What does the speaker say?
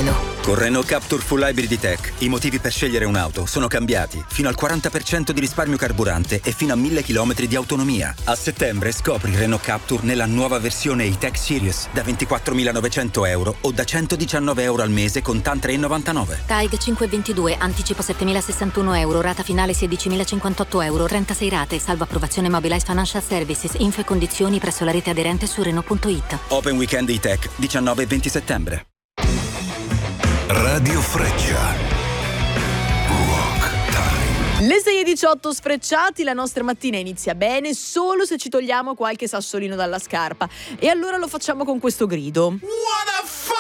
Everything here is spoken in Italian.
Renault. Con Renault Captur Full Hybrid Tech i motivi per scegliere un'auto sono cambiati. Fino al 40% di risparmio carburante e fino a 1000 km di autonomia. A settembre scopri Renault Captur nella nuova versione E-Tech Series da 24.900 euro o da 119 euro al mese con TAN 3,99. TAIG 522, anticipo 7.061 euro, rata finale 16.058 euro, 36 rate, salvo approvazione Mobilize Financial Services, info e condizioni presso la rete aderente su Renault.it. Open Weekend E-Tech 19 e 20 settembre. Radio Freccia. Rock Time. Le 6:18 sfrecciati, la nostra mattina inizia bene solo se ci togliamo qualche sassolino dalla scarpa. E allora lo facciamo con questo grido.